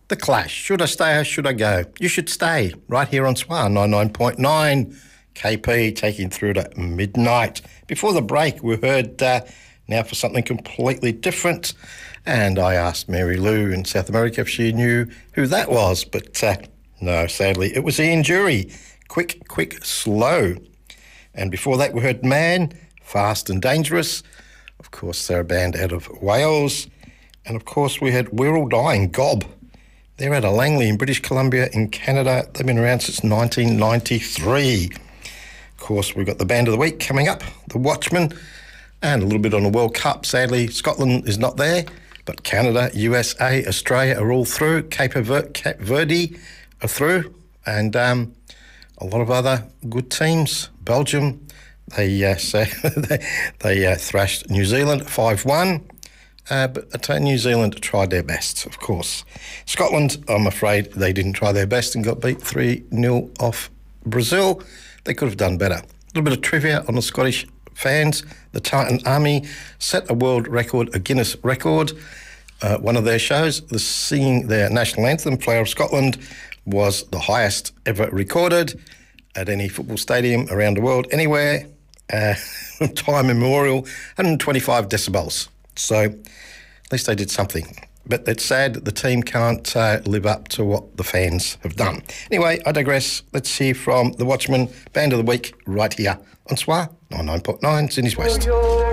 The Clash. Should I stay or should I go? You should stay right here on SWAR 99.9. KP taking through to midnight. Before the break, we heard Now for something completely different. And I asked Mary Lou in South America if she knew who that was. But no, sadly, it was Ian Dury. Quick, quick, slow. And before that, we heard Man, Fast and Dangerous. Of course, they're a band out of Wales. And of course, we had We're All Dying, Gob. They're out of Langley in British Columbia in Canada. They've been around since 1993. Of course, we've got the Band of the Week coming up, The Watchmen, and a little bit on the World Cup. Sadly, Scotland is not there, but Canada, USA, Australia are all through. Cape Verde are through, and a lot of other good teams. Belgium, they thrashed New Zealand 5-1. But I tell you, New Zealand tried their best, of course. Scotland, I'm afraid they didn't try their best and got beat 3-0 off Brazil. They could have done better. A little bit of trivia on the Scottish fans. The Titan Army set a world record, a Guinness record. One of their shows, singing their national anthem, Flower of Scotland, was the highest ever recorded at any football stadium around the world, anywhere, time immemorial, 125 decibels. So at least they did something. But it's sad that the team can't live up to what the fans have done. Anyway, I digress. Let's hear from The Watchmen, Band of the Week, right here on SWAR 99.9, Sydney's West.